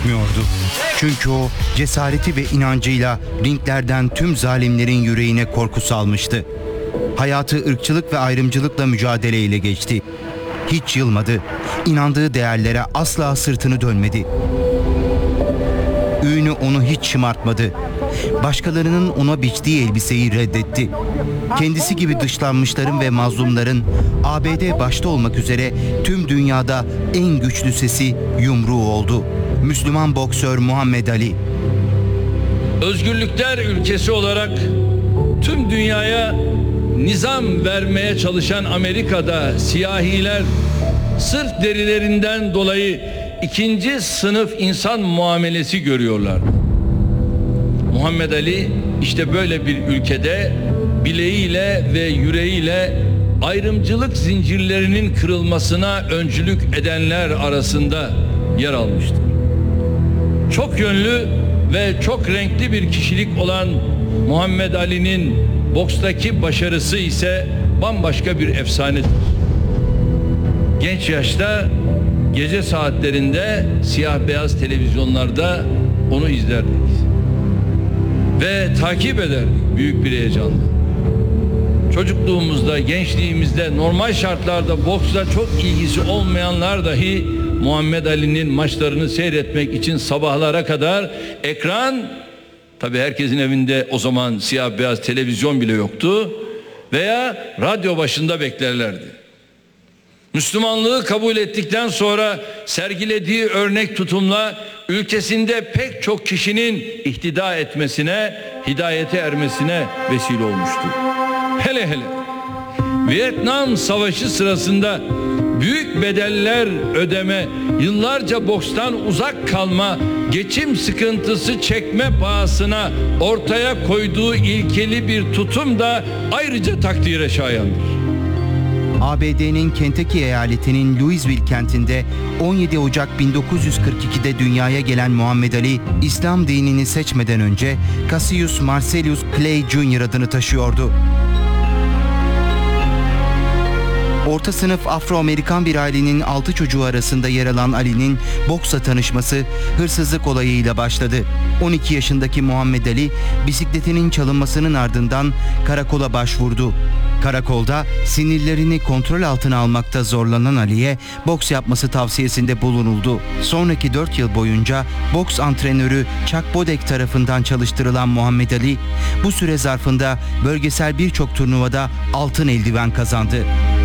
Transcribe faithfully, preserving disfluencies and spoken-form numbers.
korkmuyordu. Çünkü o cesareti ve inancıyla ringlerden tüm zalimlerin yüreğine korku salmıştı. Hayatı ırkçılık ve ayrımcılıkla mücadeleyle geçti. Hiç yılmadı. İnandığı değerlere asla sırtını dönmedi. Ünü onu hiç şımartmadı. Başkalarının ona biçtiği elbiseyi reddetti. Kendisi gibi dışlanmışların ve mazlumların A B D başta olmak üzere tüm dünyada en güçlü sesi, yumruğu oldu. Müslüman boksör Muhammed Ali. Özgürlükler ülkesi olarak tüm dünyaya nizam vermeye çalışan Amerika'da siyahiler sırf derilerinden dolayı ikinci sınıf insan muamelesi görüyorlar. Muhammed Ali işte böyle bir ülkede bileğiyle ve yüreğiyle ayrımcılık zincirlerinin kırılmasına öncülük edenler arasında yer almıştır. Çok yönlü ve çok renkli bir kişilik olan Muhammed Ali'nin bokstaki başarısı ise bambaşka bir efsanedir. Genç yaşta gece saatlerinde siyah beyaz televizyonlarda onu izlerdik ve takip ederdik büyük bir heyecanla. Çocukluğumuzda, gençliğimizde normal şartlarda boksla çok ilgisi olmayanlar dahi Muhammed Ali'nin maçlarını seyretmek için sabahlara kadar ekran, tabii herkesin evinde o zaman siyah beyaz televizyon bile yoktu, veya radyo başında beklerlerdi. Müslümanlığı kabul ettikten sonra sergilediği örnek tutumla ülkesinde pek çok kişinin ihtida etmesine, hidayete ermesine vesile olmuştur. Hele hele Vietnam Savaşı sırasında büyük bedeller ödeme, yıllarca bokstan uzak kalma, geçim sıkıntısı çekme pahasına ortaya koyduğu ilkeli bir tutum da ayrıca takdire şayandır. A B D'nin Kentucky eyaletinin Louisville kentinde on yedi Ocak bin dokuz yüz kırk ikide dünyaya gelen Muhammed Ali, İslam dinini seçmeden önce Cassius Marcellus Clay Junior adını taşıyordu. Orta sınıf Afro-Amerikan bir ailenin altı çocuğu arasında yer alan Ali'nin boksla tanışması hırsızlık olayıyla başladı. on iki yaşındaki Muhammed Ali bisikletinin çalınmasının ardından karakola başvurdu. Karakolda sinirlerini kontrol altına almakta zorlanan Ali'ye boks yapması tavsiyesinde bulunuldu. Sonraki dört yıl boyunca boks antrenörü Chuck Bodek tarafından çalıştırılan Muhammed Ali bu süre zarfında bölgesel birçok turnuvada altın eldiven kazandı.